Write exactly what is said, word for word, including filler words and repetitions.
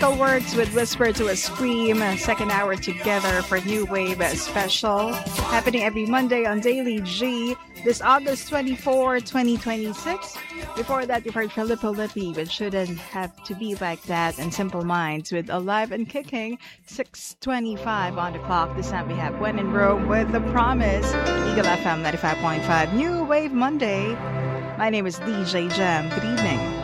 Chemical Works with Whisper to a Scream. Second hour together for New Wave Special. Happening every Monday on Daily G. This August twenty-fourth, twenty twenty-six. Before that, you've heard Filippo Lippi with Shouldn't Have to Be Like That and Simple Minds with Alive and Kicking. six twenty-five on the clock. This time we have When in Rome with The Promise. Eagle F M ninety-five point five. New Wave Monday. My name is D J Jam. Good evening.